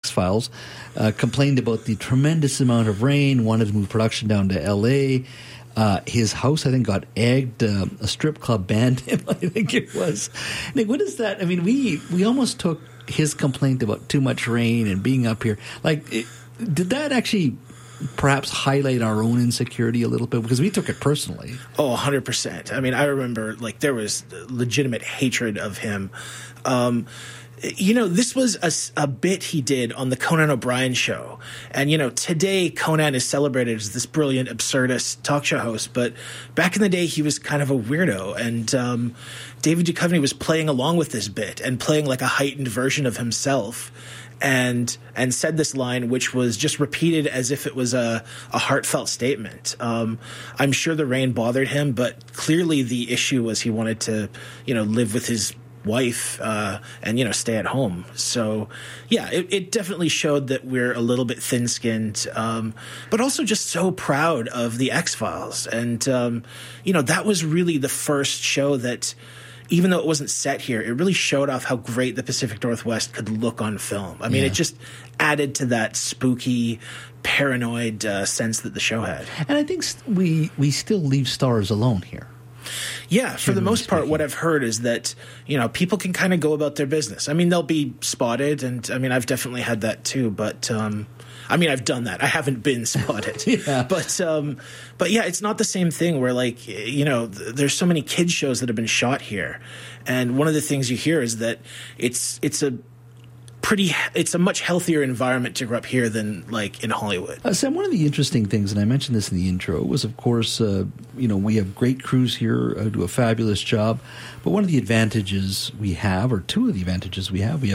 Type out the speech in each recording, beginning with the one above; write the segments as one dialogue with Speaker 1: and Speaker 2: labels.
Speaker 1: X-Files, complained about the tremendous amount of rain, wanted to move production down to L.A., his house, I think, got egged. A strip club banned him, I think it was. Nick, what is that? I mean, we almost took his complaint about too much rain and being up here. Did that actually perhaps highlight our own insecurity a little bit? Because we took it personally.
Speaker 2: Oh, 100%. I mean, I remember, there was legitimate hatred of him. This was a bit he did on the Conan O'Brien show. And, today Conan is celebrated as this brilliant, absurdist talk show host. But back in the day, he was kind of a weirdo. And David Duchovny was playing along with this bit and playing like a heightened version of himself. And said this line, which was just repeated as if it was a heartfelt statement. I'm sure the rain bothered him, but clearly the issue was he wanted to, live with his wife and stay at home. So yeah, it definitely showed that we're a little bit thin-skinned, but also just so proud of the X-Files. And that was really the first show that, even though it wasn't set here, it really showed off how great the Pacific Northwest could look on film. I mean, It just added to that spooky, paranoid sense that the show had.
Speaker 1: And I think we still leave stars alone here.
Speaker 2: Yeah, for the most part, what I've heard is that, people can kind of go about their business. I mean, they'll be spotted, and I mean, I've definitely had that too, but I've done that. I haven't been spotted.
Speaker 1: Yeah.
Speaker 2: But yeah, it's not the same thing where, there's so many kids shows that have been shot here. And one of the things you hear is that it's a much healthier environment to grow up here than in Hollywood.
Speaker 1: Sam, one of the interesting things, and I mentioned this in the intro, was of course, we have great crews here who do a fabulous job. But one of the advantages we have, or two of the advantages we have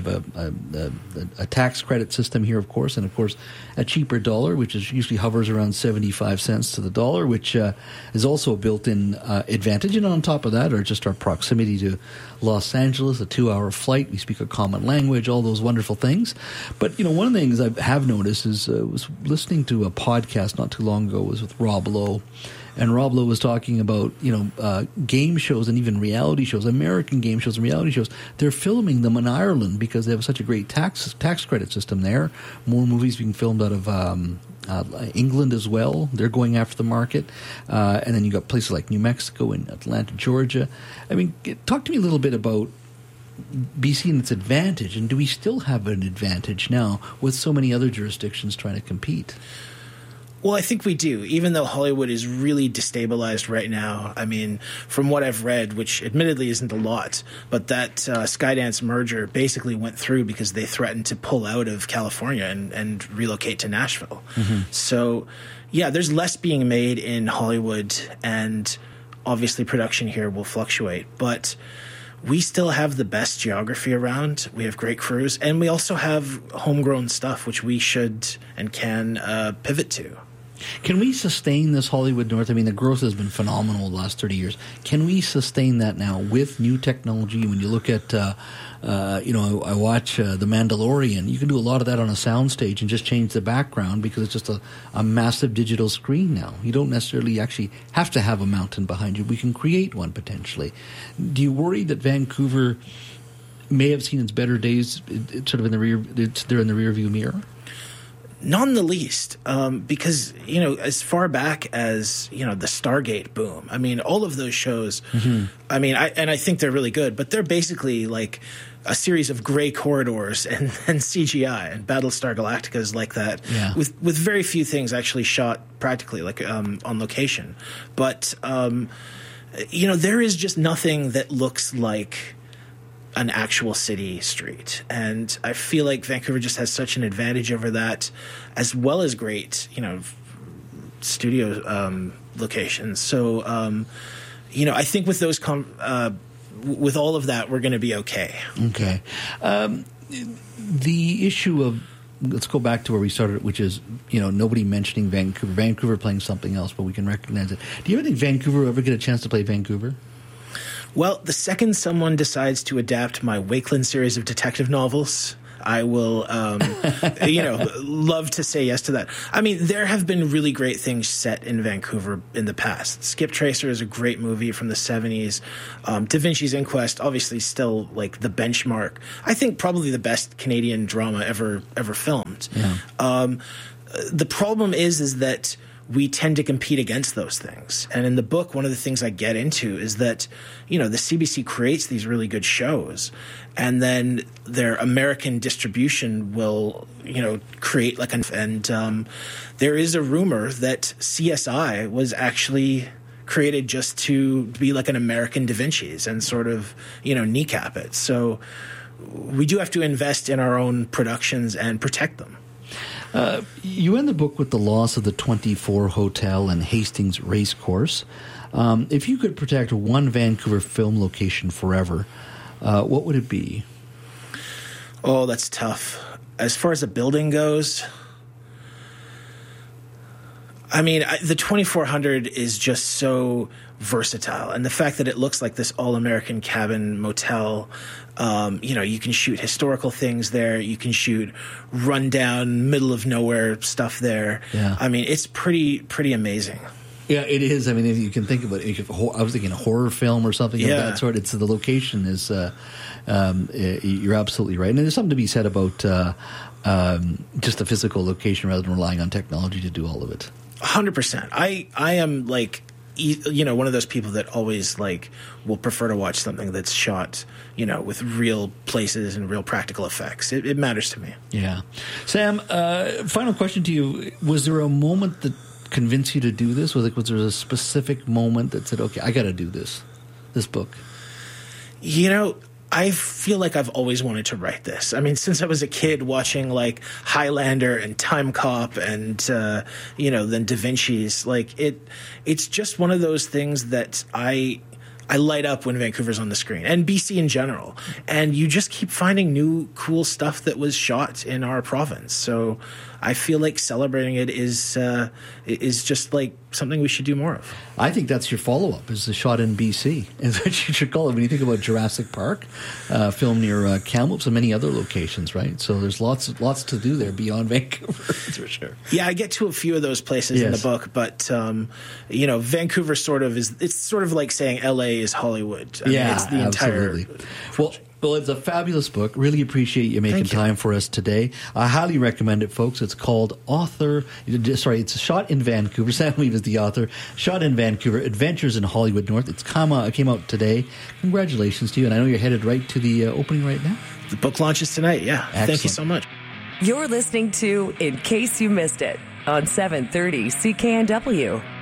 Speaker 1: a tax credit system here, of course, and of course a cheaper dollar, which usually hovers around 75 cents to the dollar, which is also a built-in advantage. And on top of that, are just our proximity to Los Angeles, a 2-hour flight. We speak a common language, all those wonderful things. But one of the things I have noticed is was listening to a podcast not too long ago. It was with Rob Lowe. And Rob Lowe was talking about, game shows and even reality shows, American game shows and reality shows. They're filming them in Ireland because they have such a great tax credit system there. More movies being filmed out of England as well. They're going after the market. And then you got places like New Mexico and Atlanta, Georgia. I mean, talk to me a little bit about BC and its advantage. And do we still have an advantage now with so many other jurisdictions trying to compete?
Speaker 2: Well, I think we do, even though Hollywood is really destabilized right now. I mean, from what I've read, which admittedly isn't a lot, but that Skydance merger basically went through because they threatened to pull out of California and relocate to Nashville. Mm-hmm. So, yeah, there's less being made in Hollywood, and obviously production here will fluctuate. But we still have the best geography around. We have great crews, and we also have homegrown stuff, which we should and can pivot to.
Speaker 1: Can we sustain this Hollywood North? I mean, the growth has been phenomenal the last 30 years. Can we sustain that now with new technology? When you look at, I watch The Mandalorian. You can do a lot of that on a soundstage and just change the background because it's just a massive digital screen now. You don't necessarily actually have to have a mountain behind you. We can create one potentially. Do you worry that Vancouver may have seen its better days sort of in the rear view mirror?
Speaker 2: Not in the least, because, as far back as, the Stargate boom, I mean, all of those shows, mm-hmm. I mean, I think they're really good, but they're basically like a series of gray corridors and CGI, and Battlestar Galactica is like that, with very few things actually shot practically, on location. But, there is just nothing that looks like an actual city street. And I feel like Vancouver just has such an advantage over that, as well as great, studio locations. So, I think with those, with all of that, we're going to be okay.
Speaker 1: Okay. The issue of, let's go back to where we started, which is, nobody mentioning Vancouver playing something else, but we can recognize it. Do you ever think Vancouver will ever get a chance to play Vancouver?
Speaker 2: Well, the second someone decides to adapt my Wakeland series of detective novels, I will, love to say yes to that. I mean, there have been really great things set in Vancouver in the past. Skip Tracer is a great movie from the 70s. Da Vinci's Inquest, obviously still like the benchmark. I think probably the best Canadian drama ever filmed. Yeah. The problem is that we tend to compete against those things. And in the book, one of the things I get into is that, the CBC creates these really good shows, and then their American distribution will, create there is a rumor that CSI was actually created just to be like an American Da Vinci's and sort of, kneecap it. So we do have to invest in our own productions and protect them.
Speaker 1: You end the book with the loss of the 24 Hotel and Hastings Racecourse. If you could protect one Vancouver film location forever, what would it be?
Speaker 2: Oh, that's tough. As far as a building goes, I mean, the 2400 is just so versatile. And the fact that it looks like this all-American cabin motel, you can shoot historical things there. You can shoot rundown, middle-of-nowhere stuff there. Yeah. I mean, it's pretty amazing.
Speaker 1: Yeah, it is. I mean, if you can think about it, I was thinking a horror film or something of that sort. It's the location is. You're absolutely right, and there's something to be said about just the physical location rather than relying on technology to do all of it.
Speaker 2: 100%. I am like, one of those people that always will prefer to watch something that's shot, with real places and real practical effects. It matters to me.
Speaker 1: Yeah, Sam. Final question to you: was there a moment that convince you to do this? Was there a specific moment that said, okay, I got to do this book?
Speaker 2: I feel like I've always wanted to write this. I mean, since I was a kid watching Highlander and Time Cop and, then Da Vinci's, it's just one of those things that I light up when Vancouver's on the screen, and BC in general. And you just keep finding new cool stuff that was shot in our province. So I feel like celebrating it is just something we should do more of.
Speaker 1: I think that's your follow-up, is the shot in BC. Is what you should call it. When you think about Jurassic Park, filmed near Kamloops and many other locations, right? So there's lots to do there beyond Vancouver, for sure.
Speaker 2: Yeah, I get to a few of those places in the book, but Vancouver it's sort of like saying LA is Hollywood. I mean, it's the
Speaker 1: absolutely. Entire. Well, it's a fabulous book. Really appreciate you making time for us today. I highly recommend it, folks. It's called it's Shot in Vancouver. Sam Weave is the author. Shot in Vancouver, Adventures in Hollywood North. It came out today. Congratulations to you. And I know you're headed right to the opening right now.
Speaker 2: The book launches tonight, yeah. Excellent. Thank you so much.
Speaker 3: You're listening to In Case You Missed It on 730 CKNW.